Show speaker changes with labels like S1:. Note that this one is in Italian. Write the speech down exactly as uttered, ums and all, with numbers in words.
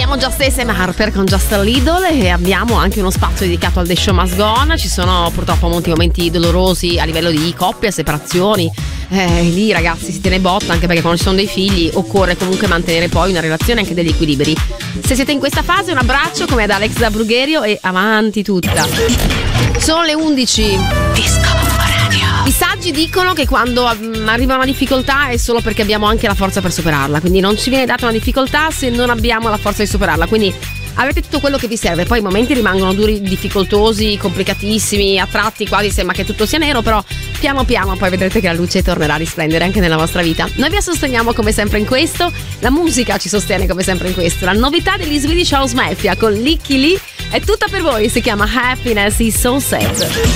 S1: Siamo Just Ace e Harper con Just a Little e abbiamo anche uno spazio dedicato al The Show Must Go On. Ci sono purtroppo molti momenti dolorosi a livello di coppia, separazioni. Eh, lì ragazzi si tiene botta, anche perché quando ci sono dei figli occorre comunque mantenere poi una relazione, anche degli equilibri. Se siete in questa fase, un abbraccio come ad Alex da Brugherio e avanti tutta. Sono le undici. Disco Radio. I saggi dicono che quando arriva una difficoltà è solo perché abbiamo anche la forza per superarla, quindi non ci viene data una difficoltà se non abbiamo la forza di superarla, quindi avete tutto quello che vi serve. Poi i momenti rimangono duri, difficoltosi, complicatissimi, a tratti quasi sembra che tutto sia nero, però piano piano poi vedrete che la luce tornerà a risplendere anche nella vostra vita. Noi vi sosteniamo come sempre in questo, la musica ci sostiene come sempre in questo. La novità degli Swedish House Mafia con Licky Lee è tutta per voi, si chiama Happiness is So Sad.